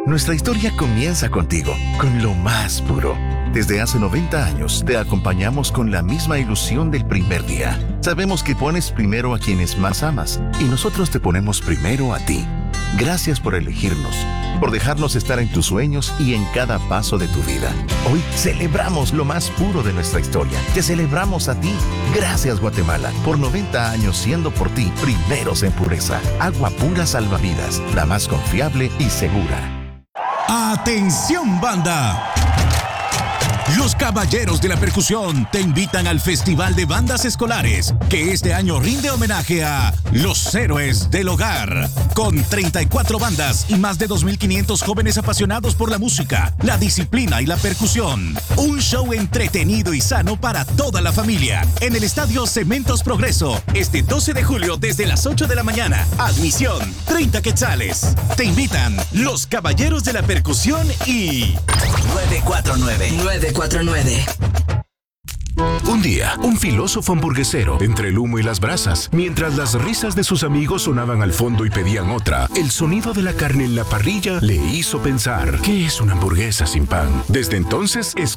Nuestra historia comienza contigo, con lo más puro. Desde hace 90 años te acompañamos con la misma ilusión del primer día. Sabemos que pones primero a quienes más amas y nosotros te ponemos primero a ti. Gracias por elegirnos, por dejarnos estar en tus sueños y en cada paso de tu vida. Hoy celebramos lo más puro de nuestra historia. Te celebramos a ti. Gracias, Guatemala, por 90 años siendo por ti primeros en pureza. Agua pura salvavidas, la más confiable y segura. ¡Atención, banda! Los Caballeros de la Percusión te invitan al Festival de Bandas Escolares, que este año rinde homenaje a los héroes del hogar. Con 34 bandas y más de 2.500 jóvenes apasionados por la música, la disciplina y la percusión. Un show entretenido y sano para toda la familia. En el Estadio Cementos Progreso, este 12 de julio desde las 8 de la mañana. Admisión, 30 quetzales. Te invitan los Caballeros de la Percusión y... 949. Un día, un filósofo hamburguesero, entre el humo y las brasas, mientras las risas de sus amigos sonaban al fondo y pedían otra, el sonido de la carne en la parrilla le hizo pensar, ¿qué es una hamburguesa sin pan? Desde entonces,